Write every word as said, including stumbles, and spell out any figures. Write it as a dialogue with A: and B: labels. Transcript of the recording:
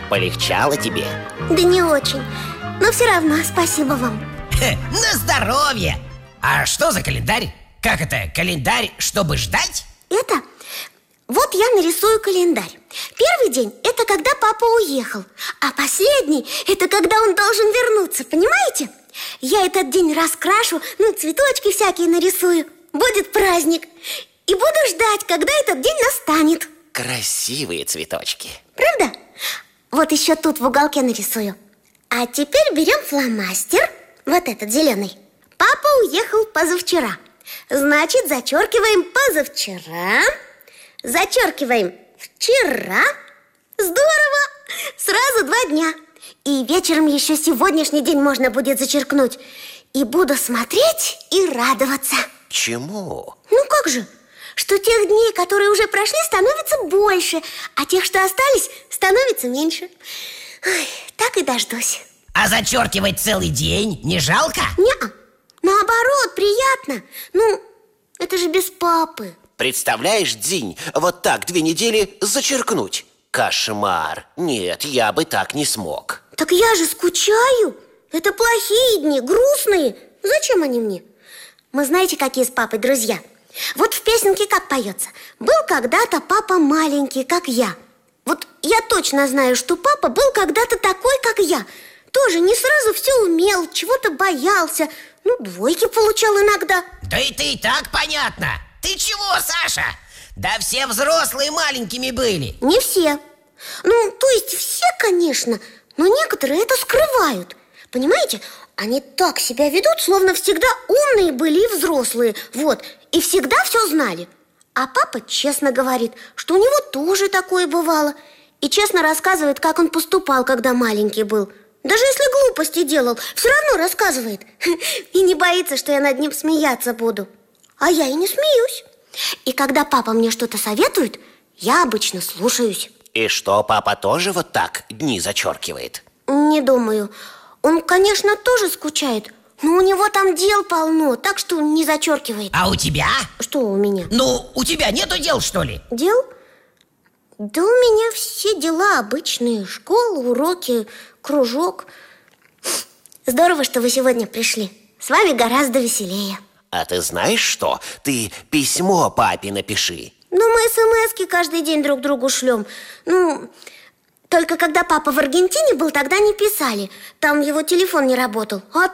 A: Полегчало тебе?
B: Да не очень, но все равно спасибо вам.
C: На здоровье! А что за календарь? Как это, календарь, чтобы ждать?
B: Это... Вот я нарисую календарь. Первый день – это когда папа уехал. А последний – это когда он должен вернуться, понимаете? Я этот день раскрашу, ну, цветочки всякие нарисую. Будет праздник. И буду ждать, когда этот день настанет.
A: Красивые цветочки.
B: Правда? Вот еще тут в уголке нарисую. А теперь берем фломастер. Вот этот зеленый. Папа уехал позавчера. Значит, зачеркиваем позавчера. Зачеркиваем вчера. Здорово! Сразу два дня. И вечером еще сегодняшний день можно будет зачеркнуть. И буду смотреть и радоваться.
A: Чему?
B: Ну как же? Что тех дней, которые уже прошли, становится больше, а тех, что остались, становится меньше. Ой, так и дождусь.
C: А зачеркивать целый день не жалко?
B: Не-а. Наоборот, приятно. Ну, это же без папы.
A: Представляешь, Дзинь, вот так две недели зачеркнуть? Кошмар. Нет, я бы так не смог.
B: Так я же скучаю. Это плохие дни, грустные. Зачем они мне? Мы знаете, какие с папой друзья? Вот в песенке как поется: был когда-то папа маленький, как я. Вот я точно знаю, что папа был когда-то такой, как я. Тоже не сразу все умел, чего-то боялся. Ну, двойки получал иногда.
C: Да это и так понятно. Ты чего, Саша? Да все взрослые маленькими были.
B: Не все. Ну, то есть все, конечно, но некоторые это скрывают. Понимаете, они так себя ведут, словно всегда умные были и взрослые. Вот, и всегда все знали. А папа честно говорит, что у него тоже такое бывало. И честно рассказывает, как он поступал, когда маленький был. Даже если глупости делал, все равно рассказывает. И не боится, что я над ним смеяться буду. А я и не смеюсь. И когда папа мне что-то советует, я обычно слушаюсь.
A: И что, папа тоже вот так дни зачеркивает?
B: Не думаю. Он, конечно, тоже скучает, но у него там дел полно, так что не зачеркивает.
C: А у тебя?
B: Что у меня?
C: Ну, у тебя нету дел, что ли?
B: Дел? Да у меня все дела обычные. Школа, уроки, кружок. Здорово, что вы сегодня пришли. С вами гораздо веселее.
A: А ты знаешь что? Ты письмо папе напиши.
B: Ну, мы смс-ки каждый день друг другу шлем. Ну, только когда папа в Аргентине был, тогда не писали. Там его телефон не работал. А